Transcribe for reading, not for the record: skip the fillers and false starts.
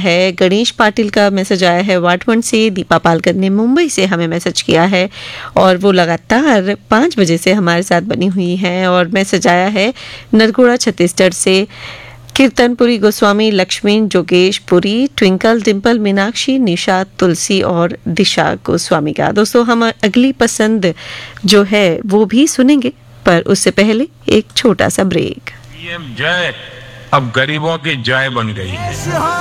है, गणेश पाटिल का मैसेज आया है वाटवन से, दीपा पालकर ने मुंबई से हमें मैसेज किया है और वो लगातार 5 बजे से हमारे साथ बनी हुई हैं। और मैसेज आया है नरगुड़ा छत्तीसगढ़ से कीर्तनपुरी गोस्वामी, लक्ष्मी, जोगेश पुरी, ट्विंकल, डिम्पल, मीनाक्षी, निशा, तुलसी और दिशा गोस्वामी का। दोस्तों हम अगली पसंद जो है वो भी सुनेंगे, पर उससे पहले एक छोटा सा ब्रेक। पीएम जय अब गरीबों की जय बन गई है।